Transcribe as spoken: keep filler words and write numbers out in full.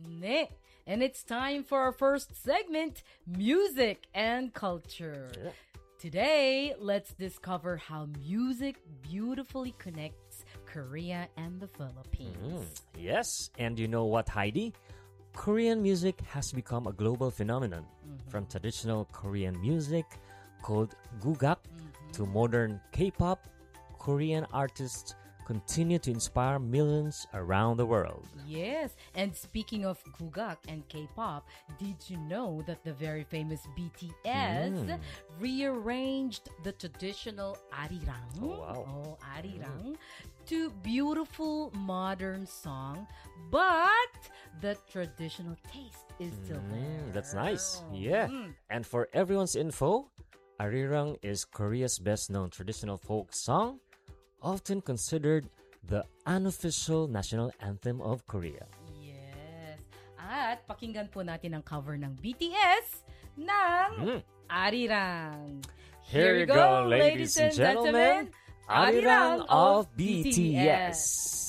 네. And it's time for our first segment, music and culture. Yeah. Today, let's discover how music beautifully connects Korea and the Philippines. Mm, yes, and you know what, Heidi? Korean music has become a global phenomenon. Mm-hmm. From traditional Korean music called gugak Mm-hmm. to modern K-pop, Korean artists continue to inspire millions around the world. Yes, and speaking of gugak and K-pop, did you know that the very famous B T S Mm. rearranged the traditional arirang, Oh, wow. oh, arirang, to beautiful modern song, but the traditional taste is still there. Mm, that's nice. Yeah. Mm. And for everyone's info, Arirang is Korea's best-known traditional folk song, often considered the unofficial national anthem of Korea. Yes. At pakinggan po natin ang cover ng B T S ng Mm. Arirang. Here you go, ladies and gentlemen. Arirang of B T S.